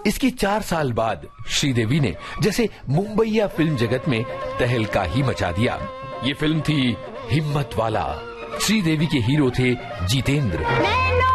इसके 4 साल बाद श्रीदेवी ने जैसे मुंबईया फिल्म जगत में तहलका ही मचा दिया। ये फिल्म थी हिम्मत वाला। श्रीदेवी के हीरो थे जितेंद्र।